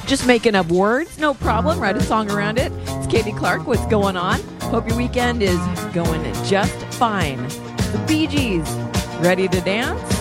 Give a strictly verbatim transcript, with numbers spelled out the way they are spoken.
Just making up words? No problem. Write a song around it. It's Katie Clark. What's going on? Hope your weekend is going just fine. The Bee Gees, ready to dance?